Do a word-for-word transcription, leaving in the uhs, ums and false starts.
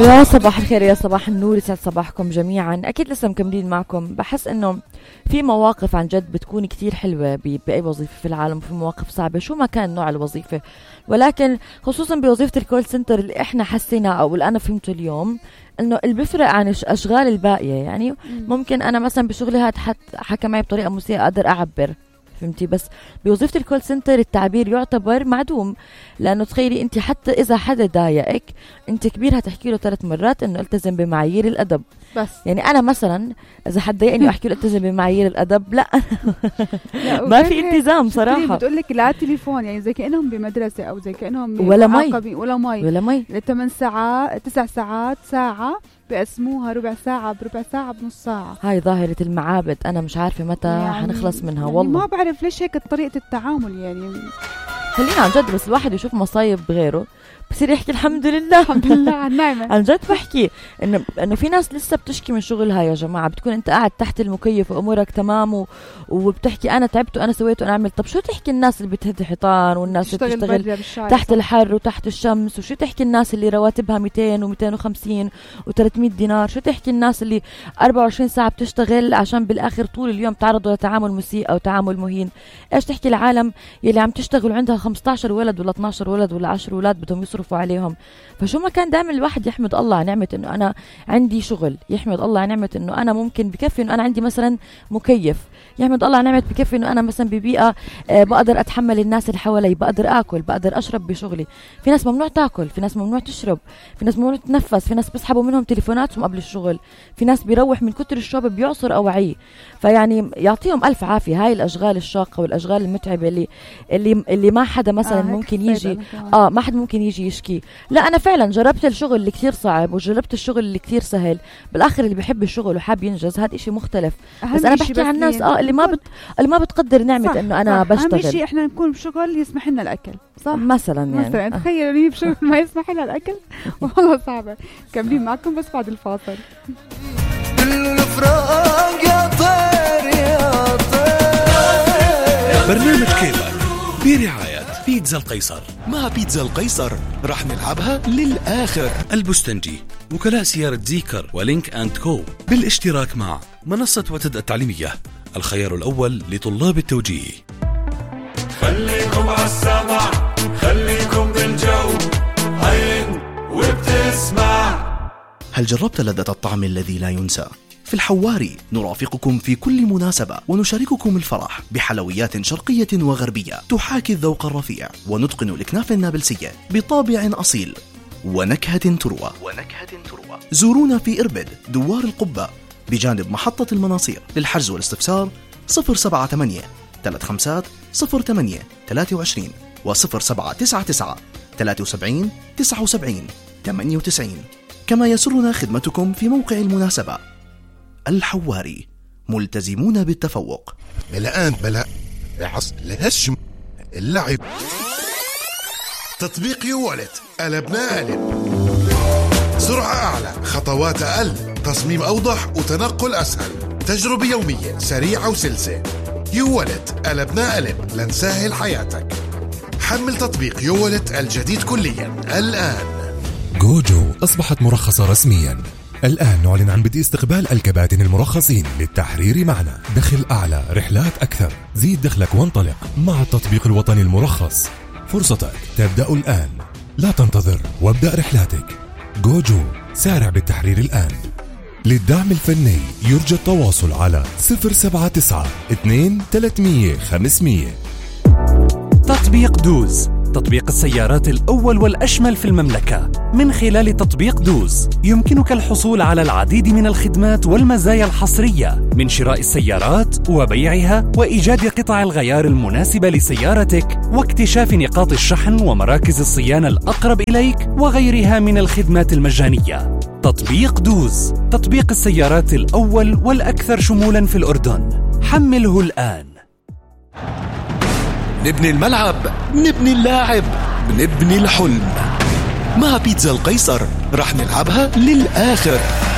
يا صباح الخير، يا صباح النور، يسعد صباحكم جميعا. أكيد لسه مكملين معكم. بحس إنه في مواقف عن جد بتكون كتير حلوة بأي وظيفة في العالم، وفي مواقف صعبة شو ما كان نوع الوظيفة، ولكن خصوصا بوظيفة الكول سنتر اللي إحنا حسينا أو اللي أنا فهمته اليوم إنه اللي بيفرق عن الأشغال الباقية. يعني ممكن أنا مثلا بشغلي هاد حكى معي بطريقة مسيئة أقدر أعبر، فهمتي؟ بس بوظيفة الكول سنتر التعبير يعتبر معدوم، لأنه تخيلي أنت حتى إذا حدا ضايقك أنت كبير هتحكي له ثلاث مرات إنه التزم بمعايير الأدب. بس يعني أنا مثلا إذا حد ضايقني وأحكي له التزم بمعايير الأدب، لا, لا ما في التزام صراحة. بتقول لك لا تليفون، يعني زي كأنهم بمدرسة أو زي كأنهم ولا مي ولا مي ولا مي لثمان ساعات تسع ساعات ساعة بقسموها ربع ساعة بربع ساعة بنص ساعة. هاي ظاهرة المعابد، أنا مش عارفة متى يعني حنخلص منها. يعني والله ما بعرف ليش هيك طريقة التعامل. يعني خلينا عن جد، بس الواحد يشوف مصايب بغيره بصير يحكي الحمد لله الحمد لله على النعمة. عن جد بحكي إنه إنه في ناس لسه بتشكي من شغلها يا جماعة. بتكون أنت قاعد تحت المكيف وأمورك تمام و... وبتحكي أنا تعبت وأنا سويت وأنا عملت. طب شو تحكي الناس اللي بتهد حيطان والناس اللي بتشتغل تحت الحر وتحت الشمس؟ وشو تحكي الناس اللي رواتبها مئتين ومئتين وخمسين وثلاثمية دينار؟ شو تحكي الناس اللي أربعة وعشرين ساعة بتشتغل عشان بالآخر طول اليوم تعرضوا لتعامل مسيء أو تعامل مهين؟ إيش تحكي العالم يلي عم تشتغل وعندها خمستاشر ولد ولا اثناشر ولد ولا عشرة ولاد بدهم يصرفوا عليهم؟ فشو ما كان دائما الواحد يحمد الله على نعمة انه انا عندي شغل، يحمد الله على نعمة انه انا ممكن بكفي انه انا عندي مثلا مكيف، يحمد الله على نعمة بكفي انه انا مثلا ببيئة آه بقدر اتحمل الناس اللي حوالي، بقدر اكل، بقدر اشرب بشغلي. في ناس ممنوع تاكل، في ناس ممنوع تشرب، في ناس ممنوع تتنفس، في ناس بيسحبوا منهم تليفوناتهم قبل الشغل، في ناس بيروح من كتر الشرب بيعصر اوعيه. فيعني يعطيهم الف عافية. هاي الاشغال الشاقة والاشغال المتعبة اللي اللي اللي ما حدا مثلا آه ممكن يجي اه ما حدا ممكن يجي يشكي. لا انا فعلا جربت الشغل اللي كثير صعب وجربت الشغل اللي كثير سهل. بالاخر اللي بيحب الشغل وحاب ينجز هذا إشي مختلف. بس انا بحكي عن الناس اه اللي ما بت... اللي ما بتقدر نعمة انه انا بشتغل. اهم شيء احنا نكون بشغل يسمح لنا الاكل، صح؟ مثلا يعني مثلا تخيلوا لي بشغل ما يسمح لنا الاكل والله صعبة. كملين معكم بس بعد الفاصل. برنامج كيفك برعاية بيتزا القيصر. مع بيتزا القيصر رح نلعبها للآخر. البستنجي، وكلاء سيارة زيكر ولينك أند كو، بالاشتراك مع منصة وتد التعليمية، الخيار الأول لطلاب التوجيه. خليكم عالسمع، خليكم بالجو، هين وبتسمع. هل جربت لذة الطعم الذي لا ينسى؟ في الحواري نرافقكم في كل مناسبة ونشارككم الفرح بحلويات شرقية وغربية تحاكي الذوق الرفيع، ونتقن الكنافة النابلسية بطابع أصيل ونكهة تروى ونكهة تروى. زورونا في إربد دوار القبة بجانب محطة المناصير. للحجز والاستفسار صفر سبعة ثمانية ثلاثة خمسة صفر ثمانية ثلاثة وعشرين وصفر سبعة تسعة تسعة ثلاثة وسبعين تسعة وسبعين ثمانية وتسعين. كما يسرنا خدمتكم في موقع المناسبة. الحواري، ملتزمون بالتفوق. الآن بلا عص الهشم اللعب. تطبيق يوالت، قلبنا قلب. سرعة أعلى، خطوات أقل، تصميم أوضح وتنقل أسهل، تجربة يومية سريعة وسلسة. يوالت، قلبنا قلب لنسهل حياتك. حمل تطبيق يوالت الجديد كليا الآن. جوجو أصبحت مرخصة رسميا. الآن نعلن عن بدء استقبال الكباتن المرخصين للتحرير معنا. دخل أعلى، رحلات أكثر، زيد دخلك وانطلق مع التطبيق الوطني المرخص. فرصتك تبدأ الآن، لا تنتظر وابدأ رحلاتك. جوجو، سارع بالتحرير الآن. للدعم الفني يرجى التواصل على صفر سبعة تسعة اثنين ثلاثمية خمسمية. تطبيق دوز، تطبيق السيارات الأول والأشمل في المملكة. من خلال تطبيق دوز يمكنك الحصول على العديد من الخدمات والمزايا الحصرية، من شراء السيارات وبيعها وإيجاد قطع الغيار المناسبة لسيارتك واكتشاف نقاط الشحن ومراكز الصيانة الأقرب إليك وغيرها من الخدمات المجانية. تطبيق دوز، تطبيق السيارات الأول والأكثر شمولاً في الأردن. حمله الآن. نبني الملعب، نبني اللاعب، نبني الحلم. مع بيتزا القيصر رح نلعبها للآخر.